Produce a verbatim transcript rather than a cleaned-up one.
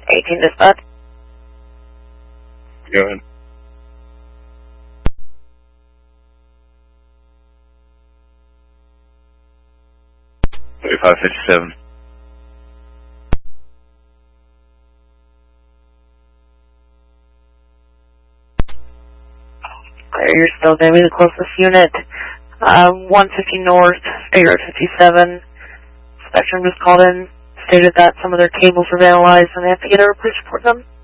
eighteen dispatch. Go ahead. thirty-five fifty-seven. You're still going to be the closest unit. Uh, one fifty North, State Road fifty-seven. Spectrum just called in, stated that some of their cables were vandalized and they have to get a police report done.